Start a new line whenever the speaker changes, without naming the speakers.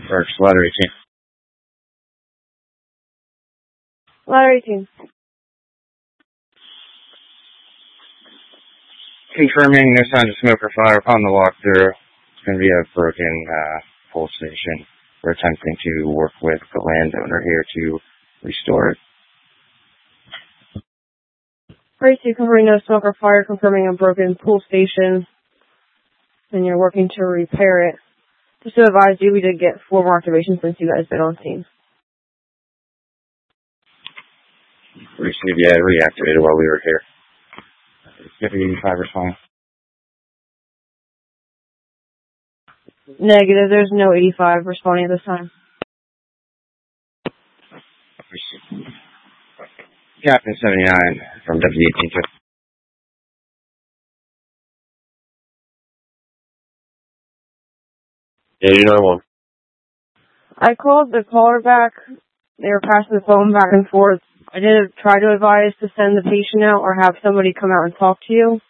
Works. Ladder 18.
Ladder 18.
Confirming no signs of smoke or fire upon the walkthrough. It's going to be a broken pull station. We're attempting to work with the landowner here to restore it.
Race 2, confirming no smoke or fire, confirming a broken pull station. And you're working to repair it. Just to advise you, we did get 4 more activations since you guys been on scene.
Recently, yeah, reactivated while we were here. 85 responding.
Negative, there's no 85 responding at this time.
Captain 79 from W18.
Yeah, you know one.
I called the caller back. They were passing the phone back and forth. I did try to advise to send the patient out or have somebody come out and talk to you.